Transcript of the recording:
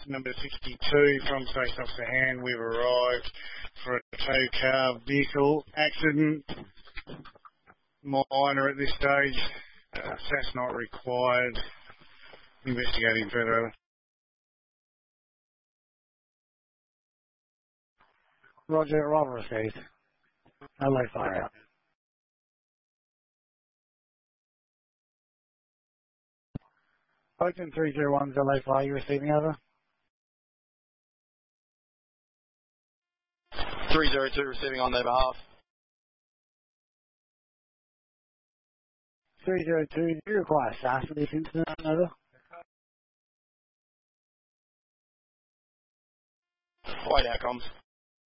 number 62 from Station Officer Hand. We've arrived for a tow car vehicle accident. Minor at this stage. SAS not required. Investigating further. Roger, arrival received. LA fire out. Open 301's LA fire, you receiving over? 302 receiving on their behalf. 302, do you require SAS for this incident, over? White outcomes.